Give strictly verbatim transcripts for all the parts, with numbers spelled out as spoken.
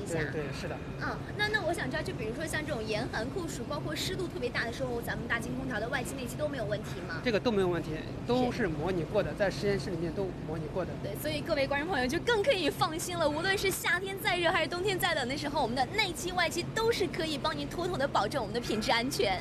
一下。 对对，是的。 嗯，那那我想知道，就比如说像这种严寒酷暑，包括湿度特别大的时候，咱们大金空调的外机内机都没有问题吗？ 这个都没有问题，都是模拟过的，在实验室里面都模拟过的。 对，所以各位观众朋友就更可以放心了。无论是夏天再热还是冬天再冷的时候，我们的内机外机都是可以帮您妥妥的保证我们的品质安全。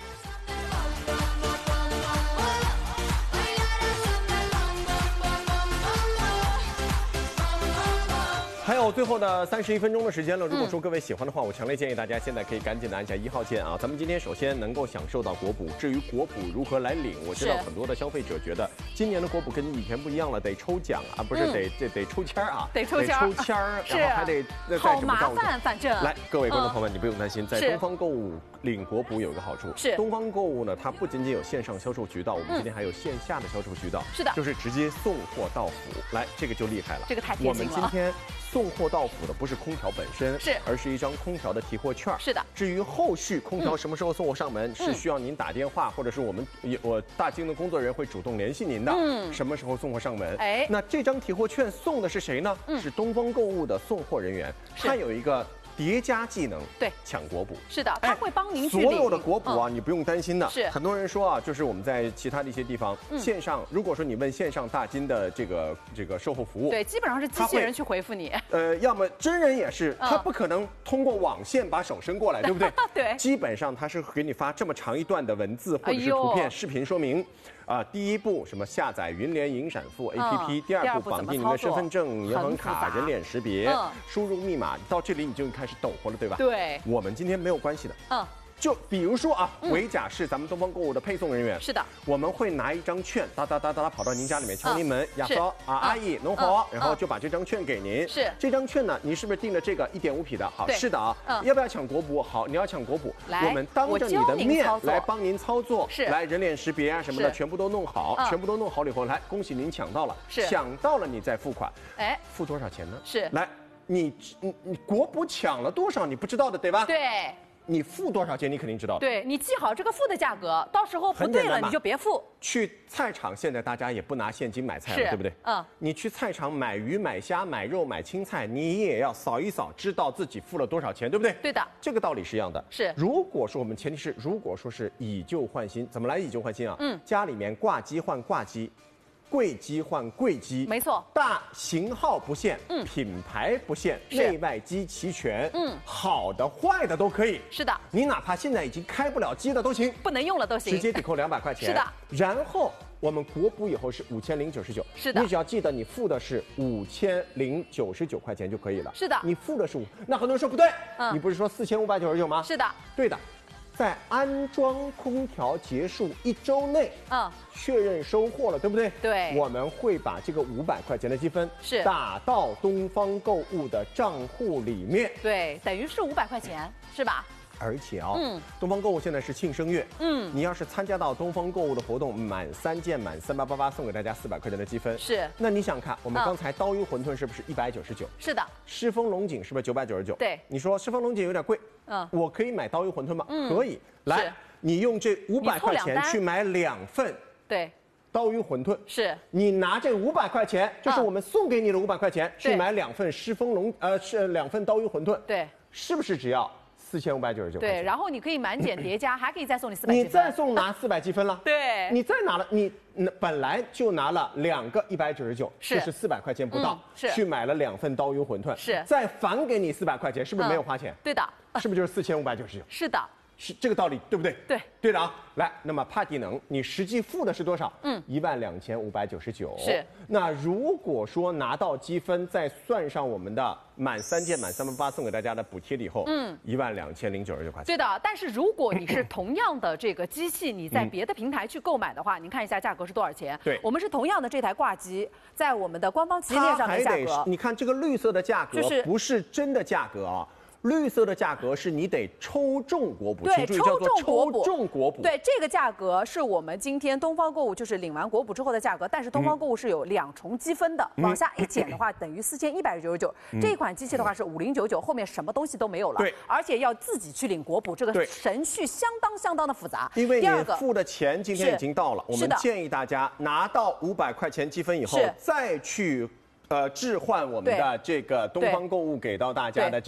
还有最后的三十一分钟的时间了，如果说各位喜欢的话，我强烈建议大家现在可以赶紧的按下一号键啊！咱们今天首先能够享受到国补，至于国补如何来领，我知道很多的消费者觉得今年的国补跟以前不一样了，得抽奖啊，不是得得得抽签啊， 得抽签， 抽签儿，然后还得好麻烦，反正来，各位观众朋友们，你不用担心，在东方购物领国补有一个好处， 是东方购物呢，它不仅仅有线上销售渠道，我们今天还有线下的销售渠道， 是的， 就是直接送货到府，来，这个就厉害了， 这个太贴心了。 我们今天送货到府的不是空调本身， 是， 而是一张空调的提货券。 是的。 至于后续空调什么时候送货上门，嗯、是需要您打电话，或者是我们我大金的工作人员会主动联系您的。嗯。什么时候送货上门？哎，那这张提货券送的是谁呢？嗯、是东方购物的送货人员，他有一个叠加技能， 对， 抢国补。 是的，他会帮您去所有的国补啊， 嗯、 你不用担心的。 是。 很多人说啊，就是我们在其他的一些地方，嗯、线上，如果说你问线上大金的这个这个售后服务， 对，基本上是机器人去回复你。 呃，要么真人也是，他不可能通过网线把手伸过来，对不对？ 对。 基本上他是给你发这么长一段的文字或者是图片、视频说明。啊，第一步什么下载云联银闪付 A P P，、嗯、第二步绑定您的身份证、银行卡、人脸识别，嗯、输入密码，到这里你就开始抖活了，对吧？ 对， 我们今天没有关系的。嗯。就比如说啊，维甲是咱们东方购物的配送人员， 是的， 我们会拿一张券，哒哒哒哒哒跑到您家里面敲您门，亚嫂啊，阿姨侬好，然后就把这张券给您。 是这张券呢，你是不是订了这个一点五匹的？好，是的啊。要不要抢国补？好，你要抢国补，我们当着你的面来帮您操作， 是来人脸识别啊什么的，全部都弄好，全部都弄好了以后，来恭喜您抢到了， 是抢到了你再付款。 哎， 付多少钱呢？ 是来，你你你国补抢了多少你不知道的对吧？ 对。 你付多少钱，你肯定知道。 对，你记好这个付的价格，到时候不对了你就别付。 去菜场现在大家也不拿现金买菜了，对不对？嗯。你去菜场买鱼、买虾、买肉、买青菜，你也要扫一扫，知道自己付了多少钱，对不对？ 对的。 这个道理是一样的。 是。 如果说我们前提是，如果说是以旧换新，怎么来以旧换新啊？嗯。家里面挂机换挂机。贵机换贵机， 没错， 大型号不限，嗯，品牌不限，内外机齐全，嗯，好的坏的都可以。 是的， 你哪怕现在已经开不了机的都行， 不能用了都行， 直接抵扣两百块钱。 是的， 然后我们国补以后是五千零九十九， 是的， 你只要记得你付的是五千零九十九块钱就可以了。 是的， 你付的是五，那很多人说不对，嗯，你不是说四千五百九十九吗？ 是的， 对的。在安装空调结束一周内，嗯，确认收货了，对不对？ 对， 我们会把这个五百块钱的积分是打到东方购物的账户里面， 对，等于是五百块钱，是吧？ 而且啊、哦，嗯，东方购物现在是庆生月，嗯，你要是参加到东方购物的活动，满三件满三八八八送给大家四百块钱的积分， 是。 那你想看，我们刚才刀鱼馄饨是不是一百九十九？ 是的。 狮峰龙井是不是九百九十九？ 对。 你说狮峰龙井有点贵，嗯，我可以买刀鱼馄饨吗？ 嗯， 可以。来，你用这五百块钱去买两份， 对。 刀鱼馄饨是， 你拿这五百块钱，就是我们送给你的五百块钱，去买两份狮峰龙呃是两份刀鱼馄饨， 对， 是不是只要四千五百九十九？ 对，然后你可以满减叠加，还可以再送你四百积分， 你再送拿四百积分了。 对， 你再拿了，你本来就拿了两个一百九十九，就是四百块钱不到， 是去买了两份刀鱼馄饨， 是再返给你四百块钱，是不是没有花钱？ 对的， 是不是就是四千五百九十九？ 是的。 是这个道理，对不对？ 对， 对的啊。来，那么帕蒂能，你实际付的是多少？嗯，一万两千五百九十九。 是。 那如果说拿到积分，再算上我们的满三件满三万八送给大家的补贴以后，嗯，一万两千零九十九块钱。 对的，但是如果你是同样的这个机器，你在别的平台去购买的话，您看一下价格是多少钱？ 对， 我们是同样的这台挂机，在我们的官方旗舰上的价格， 你看这个绿色的价格，就是不是真的价格啊。绿色的价格是你得抽中国补， 对，抽中国补， 抽中国补。 对，这个价格是我们今天东方购物就是领完国补之后的价格，但是东方购物是有两重积分的，嗯、往下一减的话等于四千一百九十九。这款机器的话是五零九九，后面什么东西都没有了， 对， 而且要自己去领国补，这个程序相当相当的复杂。 因为你付的钱今天已经到了，我们建议大家拿到五百块钱积分以后，再去呃置换我们的这个东方购物给到大家的。